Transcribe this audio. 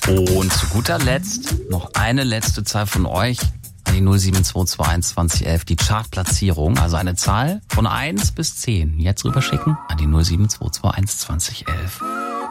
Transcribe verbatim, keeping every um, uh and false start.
Und zu guter Letzt noch eine letzte Zahl von euch an die null sieben zwei zwei eins zwanzig elf, die Chartplatzierung, also eine Zahl von eins bis zehn. Jetzt rüberschicken an die null sieben zwei zwei eins zwanzig elf.